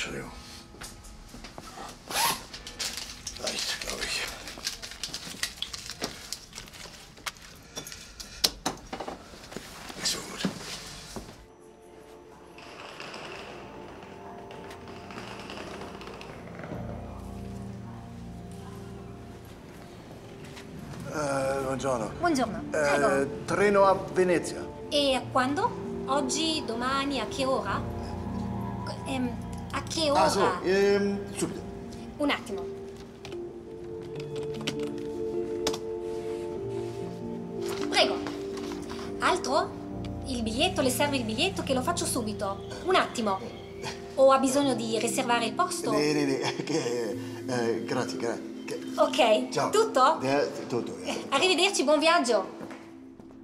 Entschuldigung. Reicht, glaube ich. Nicht so gut. Buongiorno. Buongiorno, prego. Treno a Venezia. E quando? Oggi, domani, a che ora? A che ora? Ah, subito. Un attimo. Prego. Altro? Il biglietto, le serve il biglietto che lo faccio subito. Un attimo. O ha bisogno di riservare il posto? Grazie. Ok, Ciao. tutto? Tutto. Arrivederci, buon viaggio.